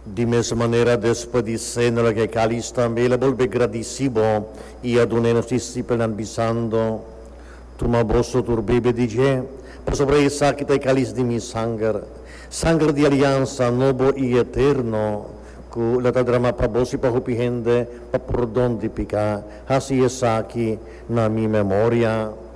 De mesma maneira, depois de cena que cálice também, ele volve gradíssimo e aduneno discípulos bisando, toma vosso turbebe dice, per sobre essa que tem cálice de mi sangue de aliança novo e eterno, que la drama para vosi para hupihende, para perdão de picar, assim essa aqui na minha memória.